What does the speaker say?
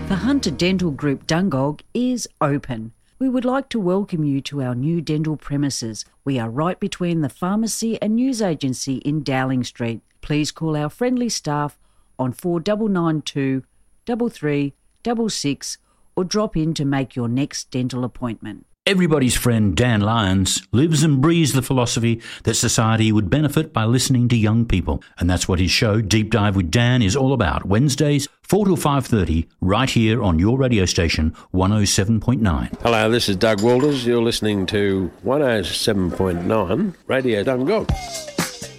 The Hunter Dental Group Dungog is open. We would like to welcome you to our new dental premises. We are right between the pharmacy and news agency in Dowling Street. Please call our friendly staff on 4992 3366 or drop in to make your next dental appointment. Everybody's friend Dan Lyons lives and breathes the philosophy that society would benefit by listening to young people. And that's what his show, Deep Dive with Dan, is all about. Wednesdays, 4 to 5:30, right here on your radio station, 107.9. Hello, this is Doug Walters. You're listening to 107.9 Radio Dungog.